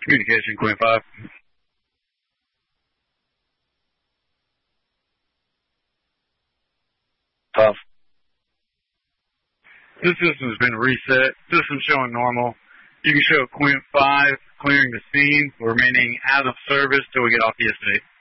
Communication, Queen 5. Tough. This system's been reset. System showing normal. You can show Quint 5 clearing the scene, remaining out of service till we get off the estate.